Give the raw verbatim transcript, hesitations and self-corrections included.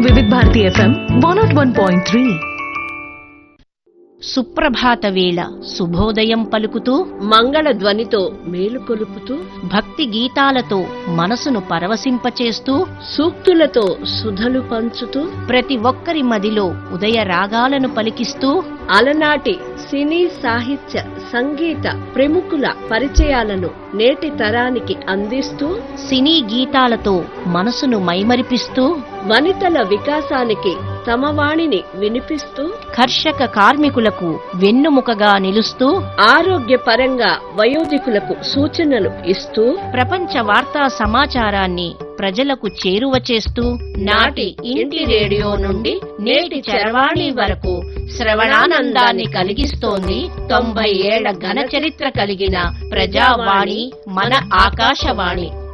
వివిధ Bharati FM one not one point three. సుప్రభాత వేళ శుభోదయం పలుకుతూ మంగళ ధ్వనితో మేలుకొలుపుతూ భక్తి గీతాలతో మనసును పరవశింపచేస్తూ సూక్తులతో సుధలు పంచుతూ ప్రతి ఒక్కరి మదిలో ఉదయ రాగాలను పలికిస్తూ అలనాటి సినీ సాహిత్య సంగీత ప్రముఖుల పరిచయాలను నేటి తరానికి అందిస్తూ సినీ గీతాలతో మనసును మైమరిపిస్తూ వనితల వికాసానికి తమ వాణిని వినిపిస్తూ కర్షక కార్మికులకు వెన్నుముకగా నిలుస్తూ ఆరోగ్యపరంగా వయోధికులకు సూచనలు ఇస్తూ ప్రపంచ వార్తా సమాచారాన్ని ప్రజలకు చేరువ చేస్తూ నాటి ఇంటి రేడియో నుండి నేటి చరవాణి వరకు శ్రవణానందాన్ని కలిగిస్తోంది తొంభై ఏళ్ల ఘన చరిత్ర కలిగిన ప్రజావాణి మన ఆకాశవాణి.